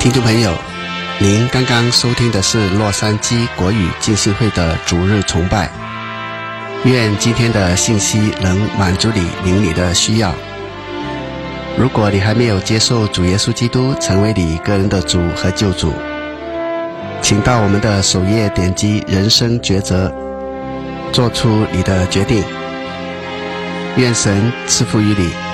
听众朋友，您刚刚收听的是洛杉矶国语浸信会的主日崇拜。愿今天的信息能满足你灵里的需要。如果你还没有接受主耶稣基督成为你个人的主和救主，请到我们的首页点击人生抉择，做出你的决定。愿神赐福于你。